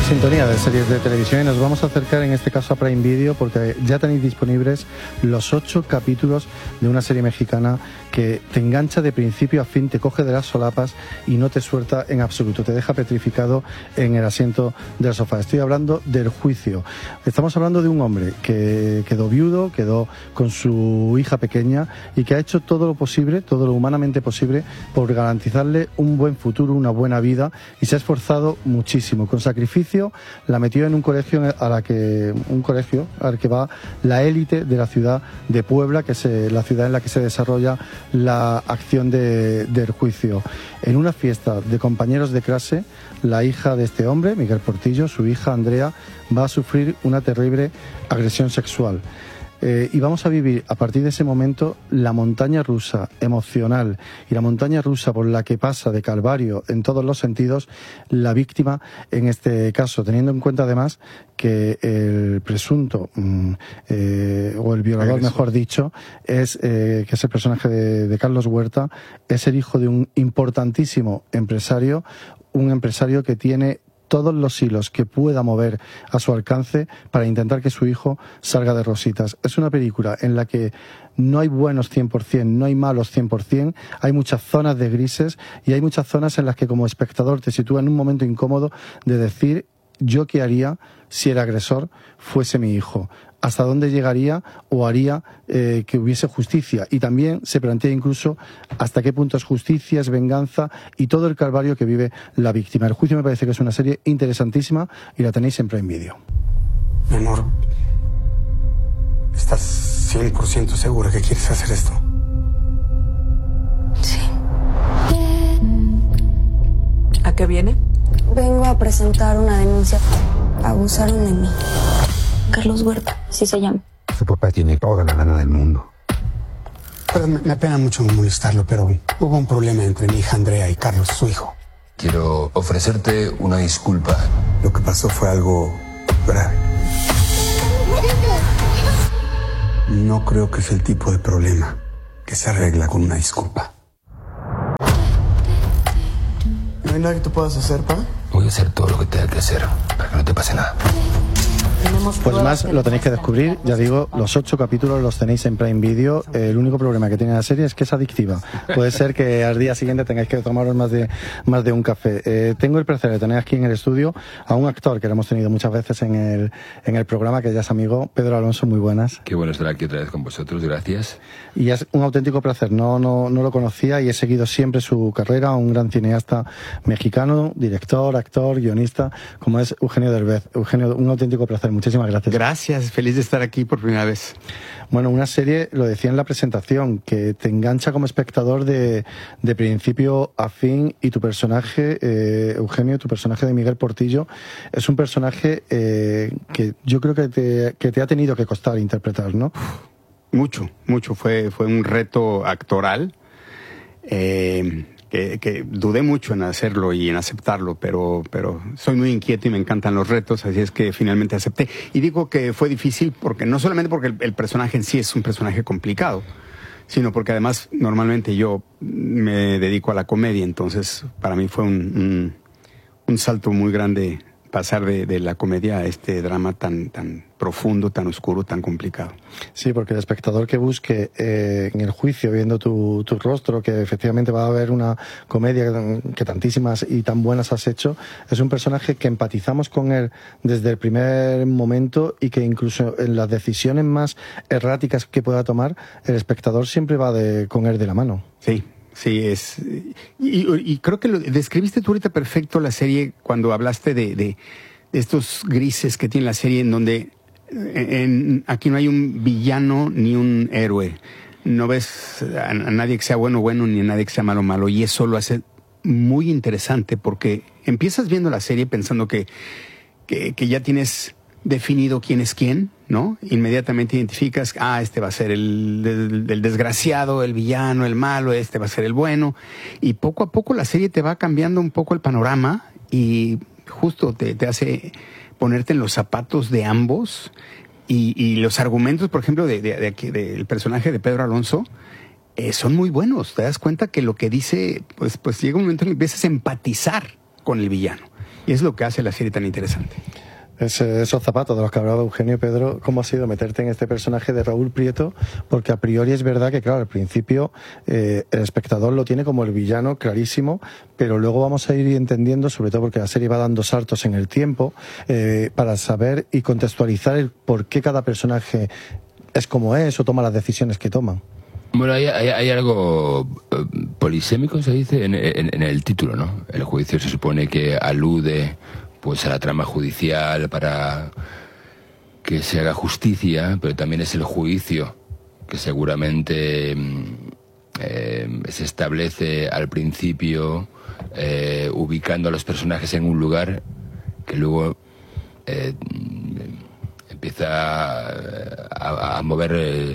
Sintonía de series de televisión y nos vamos a acercar en este caso a Prime Video porque ya tenéis disponibles los 8 capítulos de una serie mexicana que te engancha de principio a fin, te coge de las solapas y no te suelta en absoluto, te deja petrificado en el asiento del sofá. Estoy hablando del Juicio. Estamos hablando de un hombre que quedó viudo, quedó con su hija pequeña y que ha hecho todo lo posible, todo lo humanamente posible por garantizarle un buen futuro, una buena vida, y se ha esforzado muchísimo, con sacrificio. La metió en un colegio al que va la élite de la ciudad de Puebla, que es la ciudad en la que se desarrolla la acción del Juicio. En una fiesta de compañeros de clase, la hija de este hombre, Miguel Portillo, su hija Andrea, va a sufrir una terrible agresión sexual. Y vamos a vivir a partir de ese momento la montaña rusa emocional y la montaña rusa por la que pasa de calvario en todos los sentidos la víctima en este caso, teniendo en cuenta además que el presunto o el violador, mejor dicho, que es el personaje de Carlos Huerta, es el hijo de un importantísimo empresario, un empresario que tiene todos los hilos que pueda mover a su alcance para intentar que su hijo salga de rositas. Es una película en la que no hay buenos 100%, no hay malos 100%, hay muchas zonas de grises y hay muchas zonas en las que como espectador te sitúa en un momento incómodo de decir, ¿yo qué haría si el agresor fuese mi hijo? ¿Hasta dónde llegaría o haría que hubiese justicia? Y también se plantea incluso hasta qué punto es justicia, es venganza y todo el calvario que vive la víctima. El Juicio me parece que es una serie interesantísima y la tenéis en Prime Video. Mi amor, ¿estás 100% segura que quieres hacer esto? Sí. ¿A qué viene? Vengo a presentar una denuncia. Abusaron de mí. Carlos Huerta, así se llama. Su papá tiene toda la lana del mundo. Pero me apena mucho molestarlo, pero hubo un problema entre mi hija Andrea y Carlos, su hijo. Quiero ofrecerte una disculpa. Lo que pasó fue algo grave. No creo que es el tipo de problema que se arregla con una disculpa. ¿No hay nada que tú puedas hacer, pa? Voy a hacer todo lo que tenga que hacer para que no te pase nada. Pues más lo tenéis que descubrir, ya digo, los 8 capítulos los tenéis en Prime Video. El único problema que tiene la serie es que es adictiva. Puede ser que al día siguiente tengáis que tomaros más de un café. Tengo el placer de tener aquí en el estudio a un actor que lo hemos tenido muchas veces en el programa, que ya es amigo, Pedro Alonso. Muy buenas. Qué bueno estar aquí otra vez con vosotros, gracias. Y es un auténtico placer, no lo conocía y he seguido siempre su carrera, un gran cineasta mexicano, director, actor, guionista, como es Eugenio Derbez. Eugenio, un auténtico placer, muchísimas gracias. Gracias, feliz de estar aquí por primera vez. Bueno, una serie, lo decía en la presentación, que te engancha como espectador de principio a fin, y tu personaje, Eugenio, tu personaje de Miguel Portillo, es un personaje que yo creo que te ha tenido que costar interpretar, ¿no? Mucho. Fue un reto actoral que dudé mucho en hacerlo y en aceptarlo, pero soy muy inquieto y me encantan los retos, así es que finalmente acepté. Y digo que fue difícil porque no solamente porque el personaje en sí es un personaje complicado, sino porque además normalmente yo me dedico a la comedia, entonces para mí fue un salto muy grande pasar de la comedia a este drama tan profundo, tan oscuro, tan complicado. Sí, porque el espectador que busque en el Juicio, viendo tu rostro, que efectivamente va a haber una comedia que tantísimas y tan buenas has hecho, es un personaje que empatizamos con él desde el primer momento y que incluso en las decisiones más erráticas que pueda tomar, el espectador siempre va con él de la mano. Sí, es... Y creo que lo describiste tú ahorita perfecto la serie cuando hablaste de estos grises que tiene la serie, en donde aquí no hay un villano ni un héroe. No ves a nadie que sea bueno ni a nadie que sea malo. Y eso lo hace muy interesante porque empiezas viendo la serie pensando que ya tienes definido quién es quién, ¿no? Inmediatamente identificas, este va a ser el desgraciado, el villano, el malo, este va a ser el bueno, y poco a poco la serie te va cambiando un poco el panorama y justo te hace ponerte en los zapatos de ambos, y los argumentos, por ejemplo, del personaje de Pedro Alonso son muy buenos. Te das cuenta que lo que dice, pues llega un momento en que empiezas a empatizar con el villano. Y es lo que hace la serie tan interesante. Esos zapatos de los que hablaba Eugenio, Pedro, ¿cómo ha sido meterte en este personaje de Raúl Prieto? Porque a priori es verdad que, claro, al principio el espectador lo tiene como el villano clarísimo, pero luego vamos a ir entendiendo, sobre todo porque la serie va dando saltos en el tiempo, para saber y contextualizar el por qué cada personaje es como es o toma las decisiones que toma. Bueno, hay algo polisémico, se dice, en el título, ¿no? El juicio se supone que alude pues a la trama judicial para que se haga justicia, pero también es el juicio que seguramente se establece al principio, ubicando a los personajes en un lugar que luego empieza a mover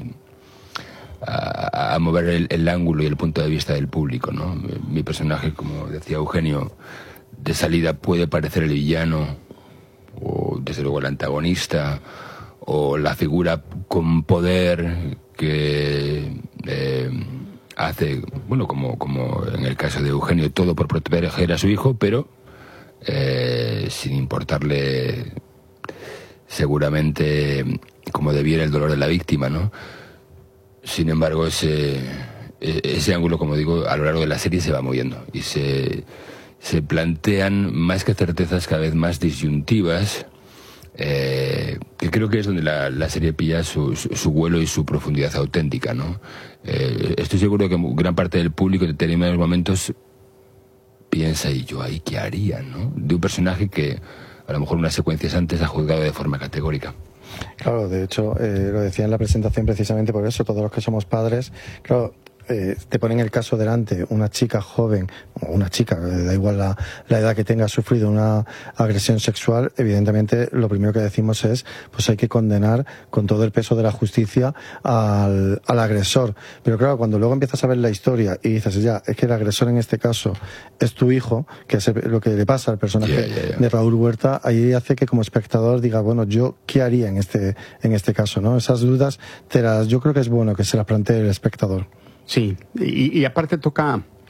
el ángulo y el punto de vista del público, ¿no? Mi personaje, como decía Eugenio, de salida puede parecer el villano, o desde luego el antagonista, o la figura con poder que hace, bueno, como en el caso de Eugenio, todo por proteger a su hijo, pero sin importarle seguramente como debiera el dolor de la víctima, ¿no? Sin embargo, ese ángulo, como digo, a lo largo de la serie se va moviendo y se plantean más que certezas cada vez más disyuntivas, que creo que es donde la serie pilla su vuelo y su profundidad auténtica, ¿no? Estoy seguro que gran parte del público en determinados momentos piensa, ¿y yo ahí qué haría, no? De un personaje que a lo mejor unas secuencias antes ha juzgado de forma categórica. Claro, de hecho, lo decía en la presentación precisamente por eso, todos los que somos padres, claro, te ponen el caso delante, una chica joven, o una chica, da igual la edad que tenga, ha sufrido una agresión sexual, evidentemente lo primero que decimos es, pues hay que condenar con todo el peso de la justicia al agresor. Pero claro, cuando luego empiezas a ver la historia y dices, ya, es que el agresor en este caso es tu hijo, que es lo que le pasa al personaje de Raúl Huerta, ahí hace que como espectador diga, bueno, yo qué haría en este caso, ¿no? Esas dudas yo creo que es bueno que se las plantee el espectador. Sí, y aparte toca